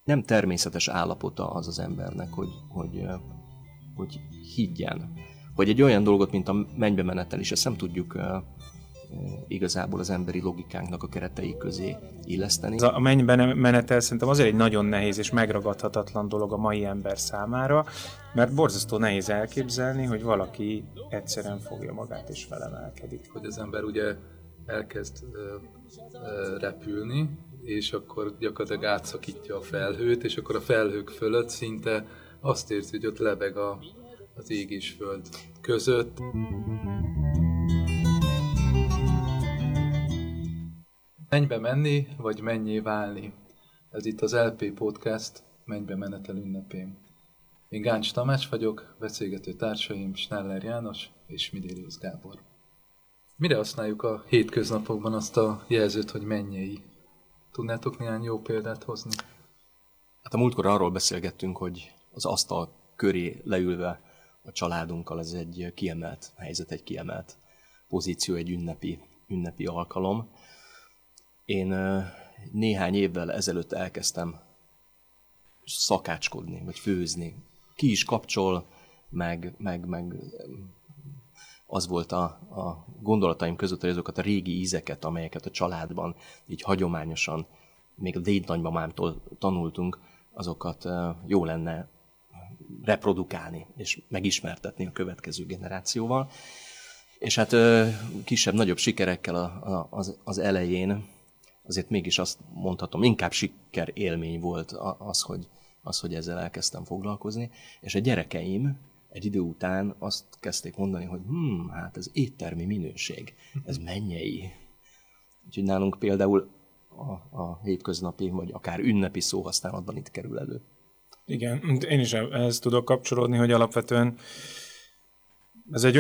nem természetes állapota az az embernek, hogy higgyen. Hogy egy olyan dolgot, mint a mennybe menetel is, ezt nem tudjuk igazából az emberi logikánknak a keretei közé illeszteni. A mennybe menetel szerintem azért egy nagyon nehéz és megragadhatatlan dolog a mai ember számára, mert borzasztó nehéz elképzelni, hogy valaki egyszerűen fogja magát és felemelkedik. Hogy az ember ugye elkezd repülni, és akkor gyakorlatilag átszakítja a felhőt, és akkor a felhők fölött szinte azt érzi, hogy ott lebeg az ég és föld között. Mennybe menni, vagy mennyé válni? Ez itt az LP Podcast Mennybe menetel ünnepén. Én Gáncs Tamás vagyok, beszélgető társaim Schneller János és Midérius Gábor. Mire használjuk a hétköznapokban azt a jelzőt, hogy mennyei? Tudnátok néhány jó példát hozni? Hát a múltkor arról beszélgettünk, hogy az asztal köré leülve a családunkkal ez egy kiemelt helyzet, egy kiemelt pozíció, egy ünnepi alkalom. Én néhány évvel ezelőtt elkezdtem szakácskodni, vagy főzni. Ki is kapcsol, meg az volt a gondolataim között, hogy azokat a régi ízeket, amelyeket a családban így hagyományosan, még a dédnagymamámtól tanultunk, azokat jó lenne reprodukálni és megismertetni a következő generációval. És hát kisebb-nagyobb sikerekkel az elején azért mégis azt mondhatom, inkább sikerélmény volt az, hogy ezzel elkezdtem foglalkozni, és a gyerekeim egy idő után azt kezdték mondani, hogy hát ez éttermi minőség, ez mennyei. Úgyhogy nálunk például a hétköznapi, vagy akár ünnepi szóhasználatban itt kerül elő. Igen, én is ehhez tudok kapcsolódni, hogy alapvetően ez egy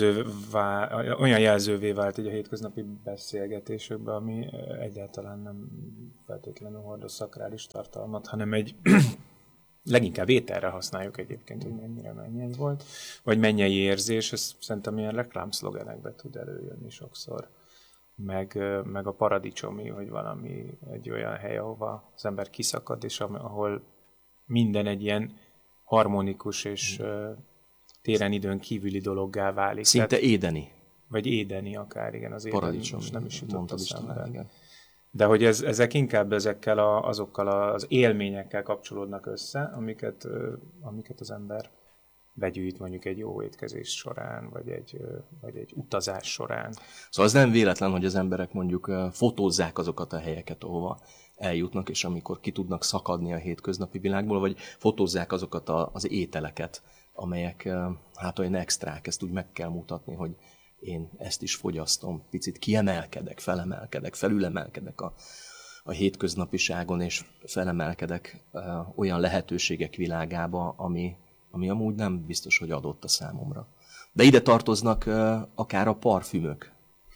olyan jelzővé vált így a hétköznapi beszélgetésekben, ami egyáltalán nem feltétlenül hordoz szakrális tartalmat, hanem egy leginkább ételre használjuk egyébként, hogy mennyire mennyei volt, vagy mennyei érzés, ez szerintem ilyen reklámszlogenekbe tud előjönni sokszor. Meg a paradicsomi, hogy valami egy olyan hely, ahova az ember kiszakad, és ahol minden egy ilyen harmonikus és téren időn kívüli dologgá válik. Szinte tehát, édeni. Vagy édeni akár, igen, az édeni. Paradicsom, nem is jutott eszembe. Igen. De hogy ezek inkább azokkal az élményekkel kapcsolódnak össze, amiket az ember begyűjt mondjuk egy jó étkezés során, vagy egy utazás során. Szóval az nem véletlen, hogy az emberek mondjuk fotózzák azokat a helyeket, ahova eljutnak, és amikor ki tudnak szakadni a hétköznapi világból, vagy fotózzák azokat az ételeket, amelyek hát olyan extrák, ezt úgy meg kell mutatni, hogy én ezt is fogyasztom, picit kiemelkedek, felemelkedek, felülemelkedek a hétköznapiságon, és felemelkedek olyan lehetőségek világába, ami amúgy nem biztos, hogy adott a számomra. De ide tartoznak akár a parfümök.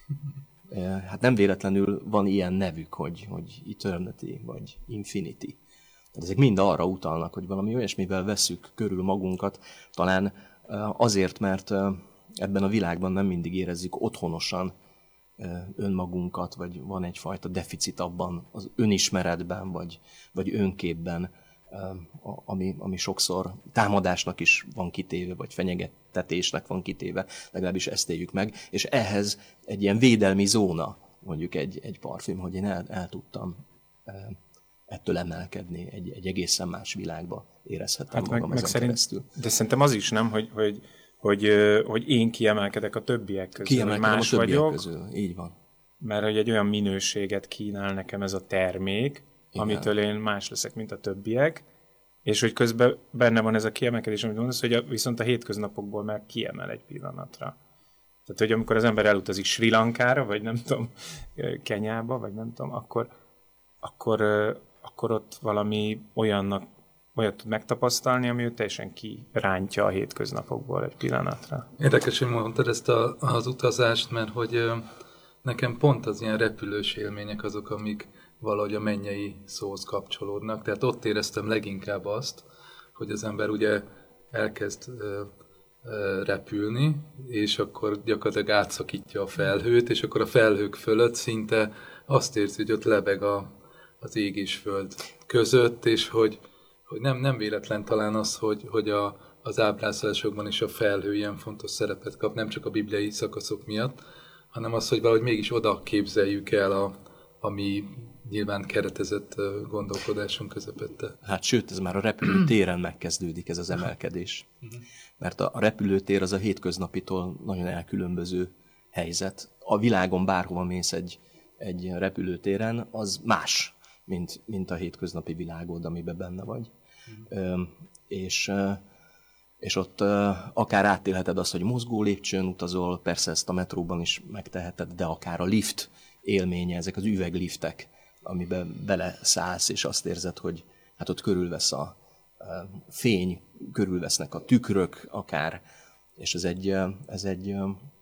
Hát nem véletlenül van ilyen nevük, hogy Eternity vagy Infinity. Tehát ezek mind arra utalnak, hogy valami olyasmivel vesszük körül magunkat, talán azért, mert ebben a világban nem mindig érezzük otthonosan önmagunkat, vagy van egyfajta deficit abban az önismeretben, vagy önképben, ami sokszor támadásnak is van kitéve, vagy fenyegettetésnek van kitéve, legalábbis ezt éljük meg, és ehhez egy ilyen védelmi zóna, mondjuk egy parfüm, hogy én el tudtam ettől emelkedni, egy egészen más világba érezhettem magam ezen keresztül. De szerintem az is nem, hogy én kiemelkedek a többiek közül, kiemelkedem hogy más a többiek vagyok, közül, így van. Mert hogy egy olyan minőséget kínál nekem ez a termék, igen, amitől én más leszek, mint a többiek, és hogy közben benne van ez a kiemelkedés, amit mondasz, hogy viszont a hétköznapokból már kiemel egy pillanatra. Tehát, hogy amikor az ember elutazik Sri Lankára, vagy nem tudom, Kenyába, vagy nem tudom, akkor ott valami olyat tud megtapasztalni, ami őt teljesen kirántja a hétköznapokból egy pillanatra. Érdekes, hogy mondtad ezt az utazást, mert hogy nekem pont az ilyen repülős élmények azok, amik valahogy a mennyei szóhoz kapcsolódnak. Tehát ott éreztem leginkább azt, hogy az ember ugye elkezd repülni, és akkor gyakorlatilag átszakítja a felhőt, és akkor a felhők fölött szinte azt érzi, hogy ott lebeg az ég és föld között, és hogy nem véletlen talán az, hogy az ábrázolásokban is a felhő ilyen fontos szerepet kap, nem csak a bibliai szakaszok miatt, hanem az, hogy valahogy mégis oda képzeljük el a mi nyilván keretezett gondolkodásunk közepette. Hát sőt, ez már a repülőtéren megkezdődik ez az emelkedés. Mert a repülőtér az a hétköznapitól nagyon elkülönböző helyzet. A világon bárhova mész egy repülőtéren, az más, mint a hétköznapi világod, amiben benne vagy. És ott akár átélheted azt, hogy mozgó lépcsőn utazol, persze ezt a metróban is megteheted, de akár a lift élménye, ezek az üvegliftek, amiben beleszállsz, és azt érzed, hogy hát ott körülvesz a fény, körülvesznek a tükrök akár, és ez egy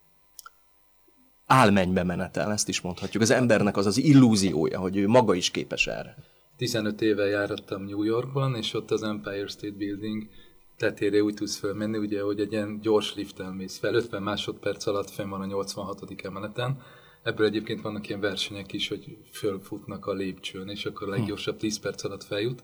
álmennybe menetel, ezt is mondhatjuk. Az embernek az illúziója, hogy ő maga is képes erre. 15 éve járattam New Yorkban, és ott az Empire State Building tetéré úgy tudsz fölmenni, ugye, hogy egy ilyen gyors liften mész fel, 50 másodperc alatt fenn van a 86. emeleten. Ebből egyébként vannak ilyen versenyek is, hogy fölfutnak a lépcsőn, és akkor a leggyorsabb 10 perc alatt feljut.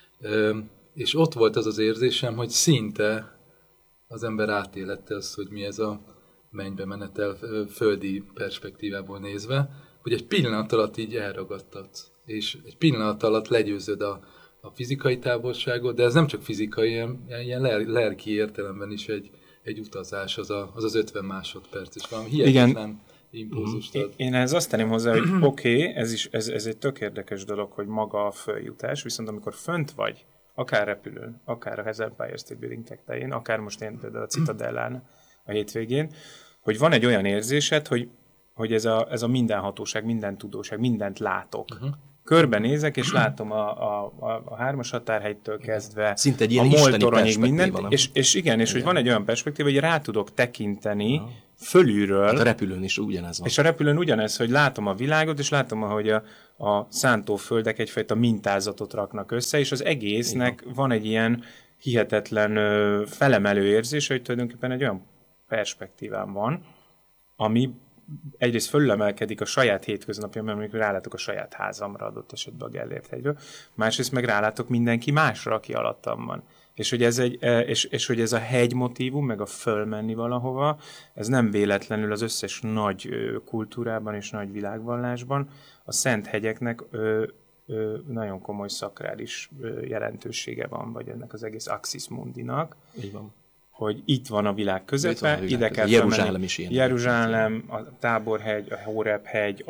És ott volt az érzésem, hogy szinte az ember átélette azt, hogy mi ez a mennybe menetel földi perspektívából nézve, hogy egy pillanat alatt így elragadtatsz, és egy pillanat alatt legyőzöd a fizikai távolságot, de ez nem csak fizikai, ilyen lelki értelemben is egy utazás, az 50 másodperc, és valami hihetetlen impulzust ad. Én ehhez azt tenném hozzá, hogy oké, ez egy tök érdekes dolog, hogy maga a följutás, viszont amikor fönt vagy, akár repülőn, akár a Empire State Building tektején, akár most én például a Citadellán a hétvégén, hogy van egy olyan érzésed, hogy ez a mindenhatóság, minden tudóság, mindent látok. Körbenézek, és látom a 3-as határhegytől kezdve szinte egy a Moltoronyig mindent, nem? és igen, és hogy van egy olyan perspektíva, hogy rá tudok tekinteni fölülről. Hát a repülőn is ugyanez van. És a repülőn ugyanez, hogy látom a világot, és látom, ahogy a szántóföldek egyfajta mintázatot raknak össze, és az egésznek van egy ilyen hihetetlen felemelő érzés, hogy tulajdonképpen egy olyan perspektívám van, ami egyrészt fölülemelkedik a saját hétköznapjamban, amikor rálátok a saját házamra, adott esetben a Gellért hegyről, másrészt meg rálátok mindenki másra, aki alattam van. És hogy ez a hegy motívum, meg a fölmenni valahova, ez nem véletlenül az összes nagy kultúrában és nagy világvallásban a szent hegyeknek nagyon komoly szakrális jelentősége van, vagy ennek az egész Axis Mundinak. Így van. Hogy itt van a világ közepe, ide kell Jeruzsálem is ilyen. Jeruzsálem, a Táborhegy, a Hóreb-hegy,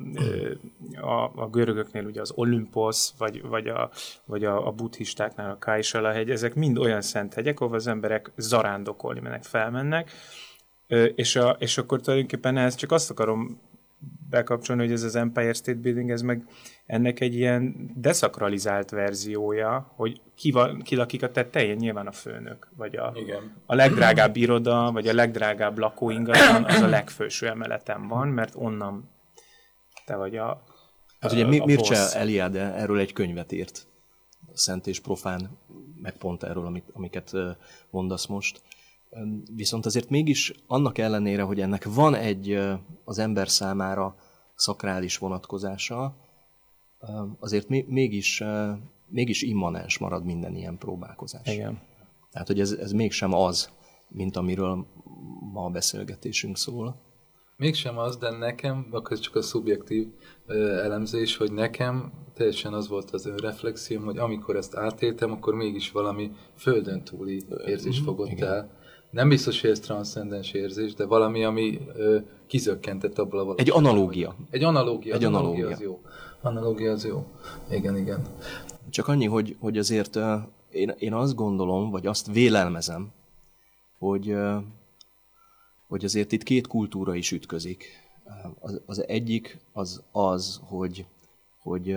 a görögöknél ugye az Olympos, vagy a buddhistáknál a Kaisala-hegy, ezek mind olyan szent hegyek, ahol az emberek zarándokolni mennek, felmennek, és akkor tulajdonképpen ezt csak azt akarom bekapcsolni, hogy ez az Empire State Building, ez meg ennek egy ilyen deszakralizált verziója, hogy ki lakik a tetején, nyilván a főnök, vagy a legdrágább iroda, vagy a legdrágább lakóingatlan, az a legfelső emeleten van, mert onnan te vagy hát ugye Mircea Eliade erről egy könyvet írt, Szent és Profán, meg pont erről, amiket mondasz most. Viszont azért mégis annak ellenére, hogy ennek van egy az ember számára szakrális vonatkozása, azért mégis immanens marad minden ilyen próbálkozás. Igen. Tehát, hogy ez mégsem az, mint amiről ma a beszélgetésünk szól. Mégsem az, de nekem, akkor csak a szubjektív elemzés, hogy nekem teljesen az volt az önreflexióm, hogy amikor ezt átéltem, akkor mégis valami földön túli érzés fogott el. Nem biztos, hogy ez transzcendens érzés, de valami, ami kizökkentett abból a valóságból. Egy analógia. Egy analógia az jó. Analógia az jó. Igen. Csak annyi, hogy azért én azt gondolom, vagy azt vélelmezem, hogy azért itt két kultúra is ütközik. Az egyik az, hogy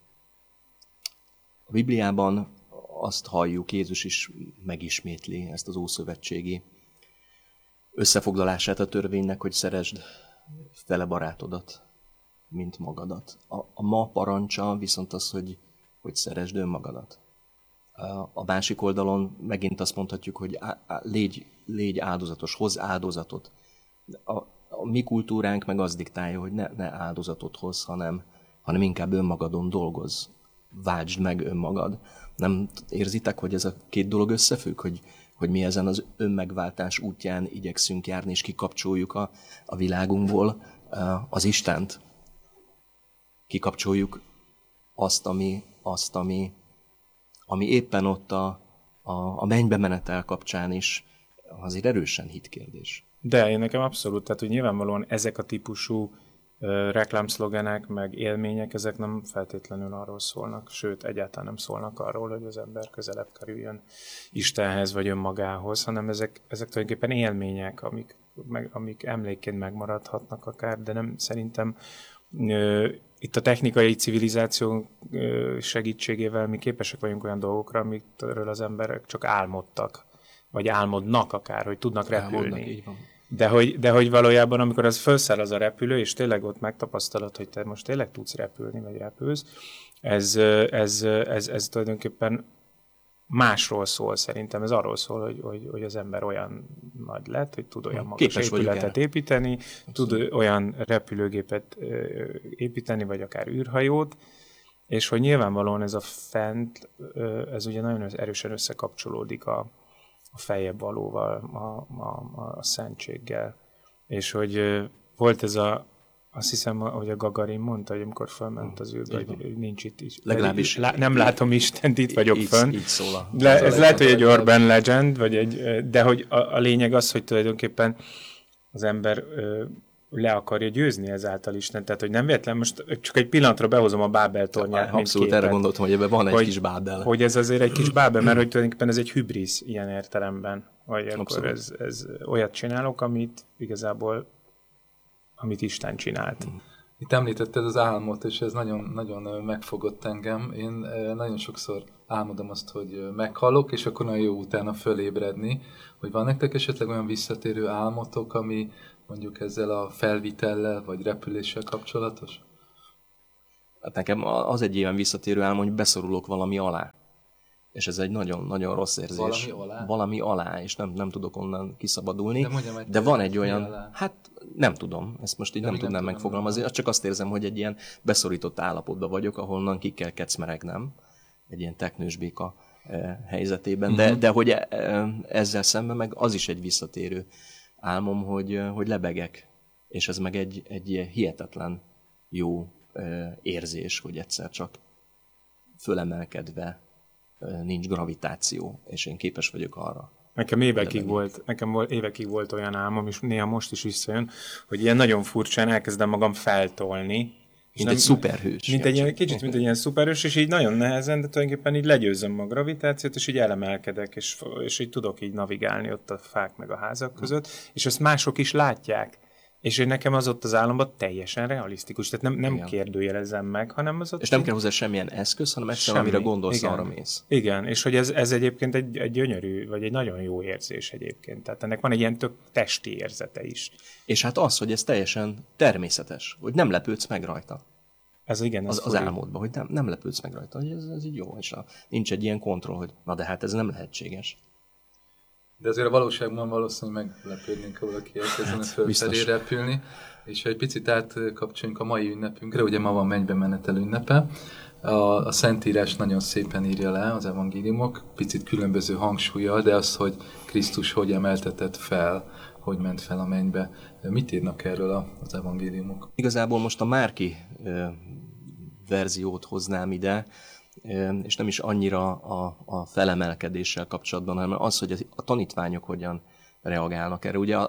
a Bibliában azt halljuk, Jézus is megismétli ezt az ószövetségi összefoglalását a törvénynek, hogy szeresd fele barátodat, mint magadat. A ma parancsa viszont az, hogy szeresd önmagadat. A másik oldalon megint azt mondhatjuk, hogy légy áldozatos, hozz áldozatot. A mi kultúránk meg azt diktálja, hogy ne áldozatot hozz, hanem hanem inkább önmagadon dolgozz. Váltsd meg önmagad. Nem érzitek, hogy ez a két dolog összefügg, hogy mi ezen az önmegváltás útján igyekszünk járni, és kikapcsoljuk a világunkból az Istent. Kikapcsoljuk azt, ami éppen ott a mennybe menetel kapcsán is azért erősen hitkérdés. De én nekem abszolút, tehát hogy nyilvánvalóan ezek a típusú reklámszlogenek, meg élmények, ezek nem feltétlenül arról szólnak, sőt, egyáltalán nem szólnak arról, hogy az ember közelebb kerüljön Istenhez, vagy önmagához, hanem ezek tulajdonképpen élmények, amik emlékként megmaradhatnak akár, de nem szerintem itt a technikai civilizáció segítségével mi képesek vagyunk olyan dolgokra, amikről az emberek csak álmodtak, vagy álmodnak akár, hogy tudnak repülni. Így van. De hogy valójában, amikor az felszáll az a repülő, és tényleg ott megtapasztalod, hogy te most tényleg tudsz repülni, vagy repülsz, ez tulajdonképpen másról szól szerintem. Ez arról szól, hogy az ember olyan nagy lett, hogy tud olyan magas épületet építeni, tud olyan repülőgépet építeni, vagy akár űrhajót, és hogy nyilvánvalóan ez a fent, ez ugye nagyon erősen összekapcsolódik a feljebb valóval, a szentséggel. És hogy volt ez azt hiszem, hogy a Gagarin mondta, hogy amikor felment az űrbe, hogy nincs itt is. Legalábbis nem látom Istent, itt vagyok fönn. Így szól ez lehet, hogy egy urban legend, de hogy a lényeg az, hogy tulajdonképpen az ember le akarja győzni ezáltal Isten. Tehát, hogy nem véletlen, most csak egy pillanatra behozom a Bábel tornyát. Abszolút erre gondoltam, hogy ebben van egy kis Bábel. Hogy ez azért egy kis Bábel, mert hogy tulajdonképpen ez egy hübrisz ilyen értelemben. Vagy akkor ez olyat csinálok, amit Isten csinált. Itt említetted az álmot, és ez nagyon, nagyon megfogott engem. Én nagyon sokszor álmodom azt, hogy meghalok, és akkor nagyon jó utána fölébredni. Hogy van nektek esetleg olyan visszatérő álmotok, ami mondjuk ezzel a felvitellel, vagy repüléssel kapcsolatos? Hát nekem az egy ilyen visszatérő álom, hogy beszorulok valami alá. És ez egy nagyon-nagyon rossz érzés. Valami alá, és nem tudok onnan kiszabadulni. De van egy olyan, hát nem tudom, ezt most így nem tudnám megfogalmazni, csak azt érzem, hogy egy ilyen beszorított állapotban vagyok, ahonnan ki kell kecmeregnem, egy ilyen teknős béka helyzetében. De hogy ezzel szemben meg az is egy visszatérő álmom, hogy lebegek, és ez meg egy ilyen hihetetlen jó érzés, hogy egyszer csak fölemelkedve nincs gravitáció, és én képes vagyok arra. Nekem évekig volt olyan álmom, és néha most is visszajön, hogy ilyen nagyon furcsán elkezdem magam feltolni. Mint egy szuperhős. Kicsit, mint egy ilyen szuperhős, és így nagyon nehezen, de tulajdonképpen így legyőzöm a gravitációt, és így elemelkedek, és így tudok így navigálni ott a fák meg a házak között, és ezt mások is látják. És nekem az ott az álomban teljesen realisztikus, tehát nem kérdőjelezem meg, hanem az ott... És nem kell hozzá semmilyen eszköz, hanem egyszerűen, amire gondolsz, arra mész. Igen, és hogy ez egyébként egy gyönyörű, vagy egy nagyon jó érzés egyébként. Tehát ennek van egy ilyen tök testi érzete is. És hát az, hogy ez teljesen természetes, hogy nem lepődsz meg rajta. Ez igen, az álmodban, hogy nem lepődsz meg rajta, hogy ez így jó, és nincs egy ilyen kontroll, hogy na de hát ez nem lehetséges. De azért a valóságban valószínűleg meglepődnénk, ha valaki elkezdene fölfelé repülni. És ha egy picit átkapcsoljunk a mai ünnepünkre, ugye ma van mennybe menetel ünnepe. A Szentírás nagyon szépen írja le, az evangéliumok, picit különböző hangsúllyal, de az, hogy Krisztus hogy emeltetett fel, hogy ment fel a mennybe. Mit írnak erről az evangéliumok? Igazából most a Márki verziót hoznám ide, és nem is annyira a felemelkedéssel kapcsolatban, hanem az, hogy a tanítványok hogyan reagálnak erre. Ugye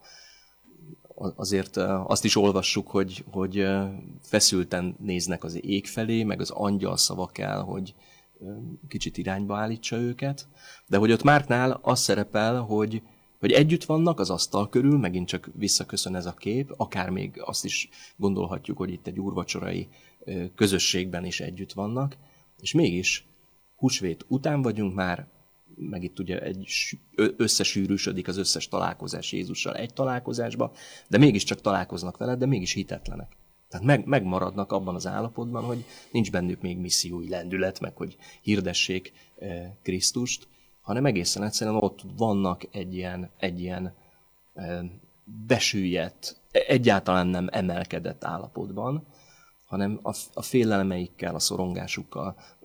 azért azt is olvassuk, hogy feszülten néznek az ég felé, meg az angyal szava kell, hogy kicsit irányba állítsa őket. De hogy ott Márknál az szerepel, hogy együtt vannak az asztal körül, megint csak visszaköszön ez a kép, akár még azt is gondolhatjuk, hogy itt egy úrvacsorai közösségben is együtt vannak, és mégis húsvét után vagyunk már, meg itt ugye összesűrűsödik az összes találkozás Jézussal egy találkozásba, de mégiscsak találkoznak vele, de mégis hitetlenek. Tehát megmaradnak abban az állapotban, hogy nincs bennük még missziói lendület, meg hogy hirdessék Krisztust, hanem egészen egyszerűen ott vannak egy ilyen besüllyedt, egyáltalán nem emelkedett állapotban, hanem a félelmeikkel, a szorongásukkal,